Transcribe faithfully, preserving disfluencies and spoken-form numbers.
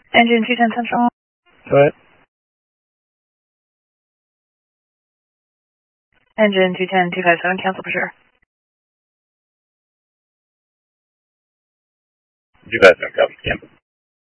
Engine two ten Central. Go ahead. Engine two ten two five seven, cancel for sure. two five seven, copy, cancel.